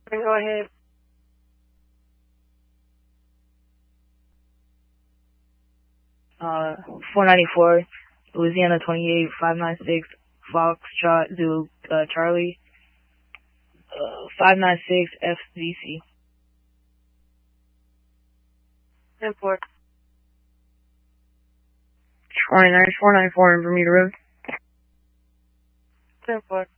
Go ahead. Uh, 494, Louisiana 28, 596, Foxtrot, Zulu, Charlie, 596, FVC. 10-4. 494 in Bermuda Road. 10-4.